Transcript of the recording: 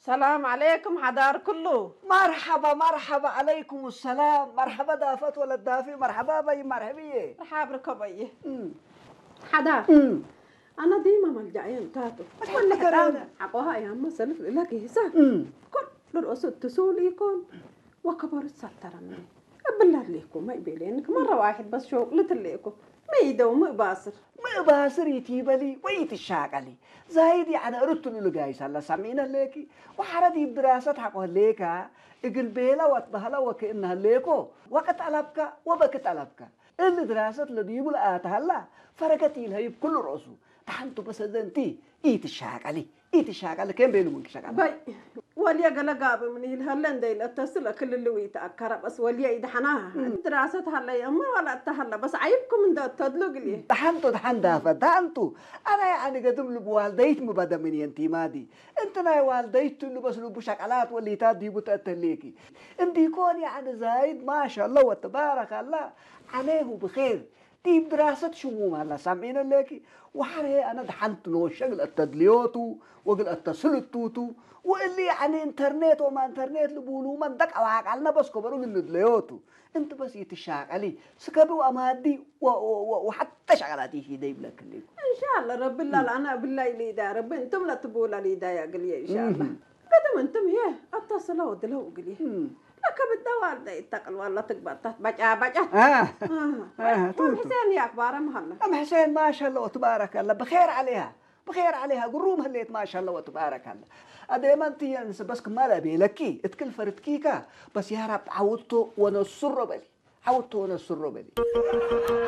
السلام عليكم حضار كله. مرحبا مرحبا عليكم السلام. مرحبا دافت ولا الدافي. مرحبا بي مرحبية. مرحبا ركبيه. أمم. حضار أمم. أنا ديما ملجأين تاتو ولا كرهنا. حقوها يا أما سلف لك هسا أمم. كل الأسود تسول يكون وكبر السطر مني بالله ليكم ما يبيلينك مرة واحد بس شغلة ليكم ما يدوم باصر ما باسر يتيبلي ويتشاقلي زايد يعني أردت له جايس الله سمعنا ليكي وحردي بدراسة حقه ليكا إقل بيلا واتبهلا وكأنها ليكو وقت ألبك وبكت ألبك اللي دراسة لديبو لآتهلا فرقتي لها بكل رأسه تحنتو بس دنتي إيتشاقلي كم بيلو منك شاقلي باي وليا قلقاب من الهلند إلى اتصل كل اللي ويتأكر بس وليا يدحناها دراسة هلا يا أمر ولا تهلا بس عيبكم من ده تدلق لي تحن دافع تحنتو أنا يعني قدم له بوالديت مبدا من ينتي مادي أنت ناي والديت له بس له بشكلات واللي تادي بتأتليكي أنت يكون يعني زايد ما شاء الله وتبارك الله عليه بخير دي بدراسة شموم هلا سامعين ليكي وحري أنا دحنت له شغل التدليوتو وقل التسلطوتو واللي يعني انترنت وما انترنت لبولو من دك أواق علنا بس كبروا من ندليوتو انت بس يتشاغلي سكبوا أمادي وحتى شغلاتي في ديب لك اللي إن شاء الله رب الله أنا بالله اللي دا رب أنتم لا تقول لي دا يا قلي إن شاء الله قدم أنتم هي اتصلوا ودلوا قلي لك بالدوار دا يتقل والله تكبر بجا حسين يا أخبار مهلا أم حسين ما شاء الله وتبارك الله بخير عليها بخير عليها قروم هليت ما شاء الله وتبارك الله أديما أنت ينسى بس كمالا بيلكي اتكل فرتكيكا بس يا رب عودته ونصر بلي